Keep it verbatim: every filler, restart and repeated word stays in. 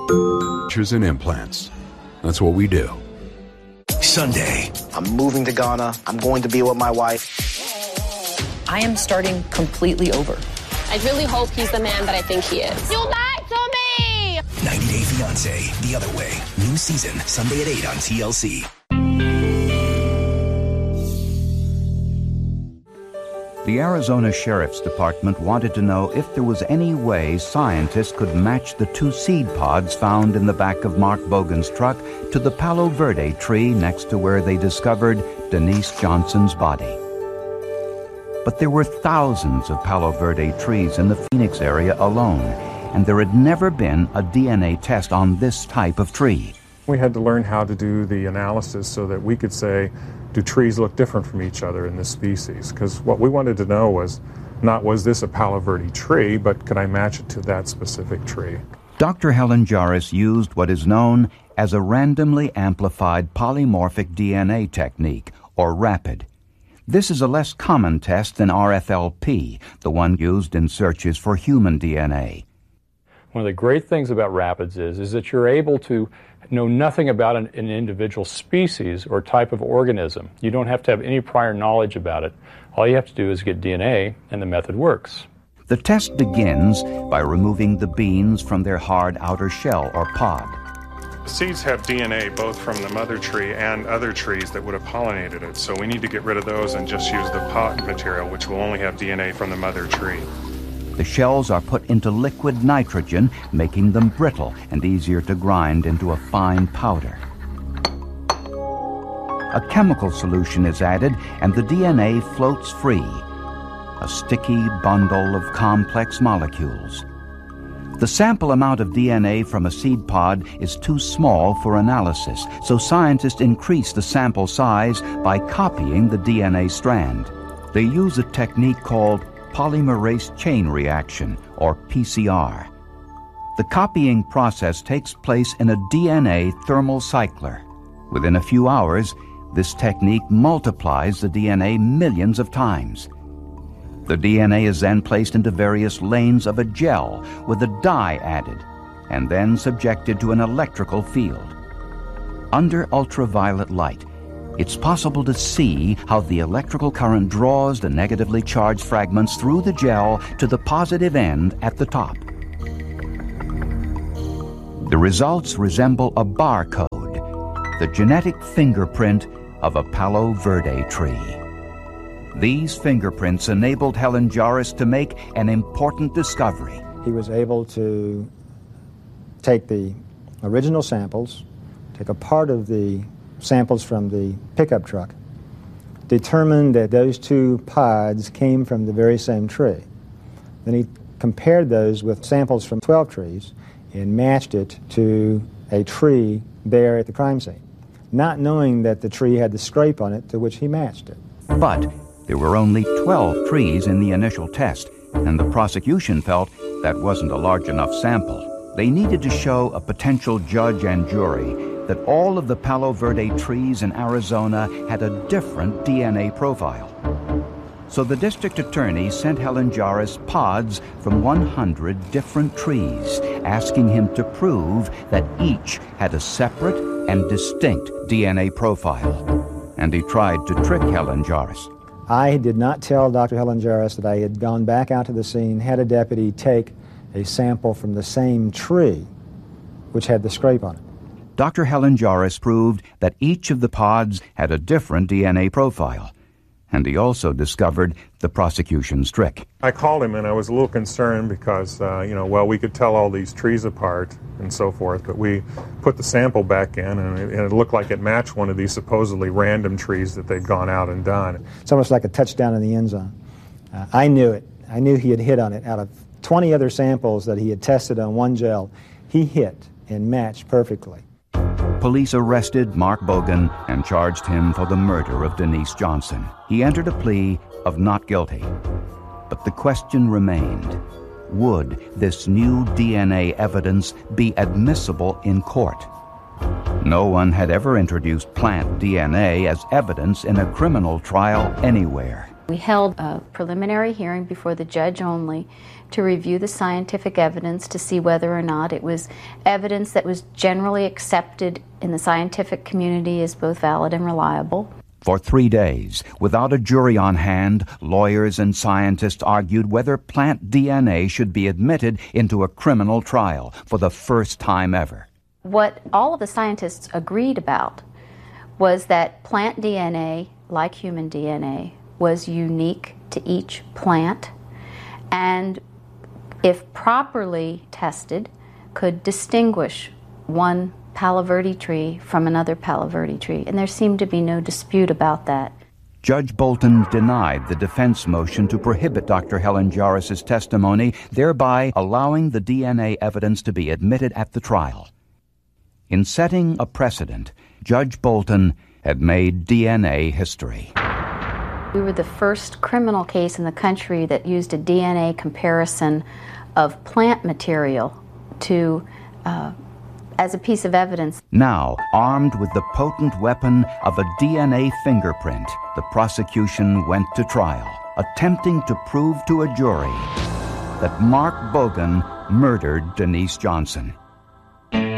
And implants. That's what we do. Sunday. I'm moving to Ghana. I'm going to be with my wife. I am starting completely over. I really hope he's the man that I think he is. You lied to me! ninety day fiancé, The Other Way. New season, Sunday at eight on T L C. The Arizona Sheriff's Department wanted to know if there was any way scientists could match the two seed pods found in the back of Mark Bogan's truck to the Palo Verde tree next to where they discovered Denise Johnson's body. But there were thousands of Palo Verde trees in the Phoenix area alone, and there had never been a D N A test on this type of tree. We had to learn how to do the analysis so that we could say, do trees look different from each other in this species? Because what we wanted to know was not was this a Palo Verde tree, but could I match it to that specific tree? Doctor Helen Jarvis used what is known as a randomly amplified polymorphic D N A technique, or RAPID. This is a less common test than R F L P, the one used in searches for human D N A. One of the great things about RAPIDS is, is that you're able to know nothing about an, an individual species or type of organism. You don't have to have any prior knowledge about it. All you have to do is get D N A, and the method works. The test begins by removing the beans from their hard outer shell or pod. Seeds have D N A both from the mother tree and other trees that would have pollinated it, so we need to get rid of those and just use the pod material, which will only have D N A from the mother tree. The shells are put into liquid nitrogen, making them brittle and easier to grind into a fine powder. A chemical solution is added and the D N A floats free, a sticky bundle of complex molecules. The sample amount of D N A from a seed pod is too small for analysis, so scientists increase the sample size by copying the D N A strand. They use a technique called polymerase chain reaction, or P C R. The copying process takes place in a D N A thermal cycler. Within a few hours, this technique multiplies the D N A millions of times. The D N A is then placed into various lanes of a gel with a dye added, and then subjected to an electrical field. Under ultraviolet light, it's possible to see how the electrical current draws the negatively charged fragments through the gel to the positive end at the top. The results resemble a barcode, the genetic fingerprint of a Palo Verde tree. These fingerprints enabled Helen Jarvis to make an important discovery. He was able to take the original samples, take a part of the samples from the pickup truck, determined that those two pods came from the very same tree. Then he compared those with samples from twelve trees and matched it to a tree there at the crime scene, not knowing that the tree had the scrape on it to which he matched it. But there were only twelve trees in the initial test, and the prosecution felt that wasn't a large enough sample. They needed to show a potential judge and jury that all of the Palo Verde trees in Arizona had a different D N A profile. So the district attorney sent Helen Jarvis pods from one hundred different trees, asking him to prove that each had a separate and distinct D N A profile. And he tried to trick Helen Jarvis. I did not tell Doctor Helen Jarvis that I had gone back out to the scene, had a deputy take a sample from the same tree, which had the scrape on it. Doctor Helen Jarvis proved that each of the pods had a different D N A profile, and he also discovered the prosecution's trick. I called him and I was a little concerned because, uh, you know, well, we could tell all these trees apart and so forth, but we put the sample back in and it, and it looked like it matched one of these supposedly random trees that they'd gone out and done. It's almost like a touchdown in the end zone. Uh, I knew it. I knew he had hit on it. Out of twenty other samples that he had tested on one gel, he hit and matched perfectly. Police arrested Mark Bogan and charged him for the murder of Denise Johnson. He entered a plea of not guilty. But the question remained, would this new D N A evidence be admissible in court? No one had ever introduced plant D N A as evidence in a criminal trial anywhere. We held a preliminary hearing before the judge only to review the scientific evidence to see whether or not it was evidence that was generally accepted in the scientific community as both valid and reliable. For three days, without a jury on hand, lawyers and scientists argued whether plant D N A should be admitted into a criminal trial for the first time ever. What all of the scientists agreed about was that plant D N A, like human D N A, was unique to each plant, and if properly tested, could distinguish one Palo Verde tree from another Palo Verde tree, and there seemed to be no dispute about that. Judge Bolton denied the defense motion to prohibit Doctor Helen Jarris's testimony, thereby allowing the D N A evidence to be admitted at the trial. In setting a precedent, Judge Bolton had made D N A history. We were the first criminal case in the country that used a D N A comparison of plant material to uh, as a piece of evidence. Now, armed with the potent weapon of a D N A fingerprint, the prosecution went to trial, attempting to prove to a jury that Mark Bogan murdered Denise Johnson.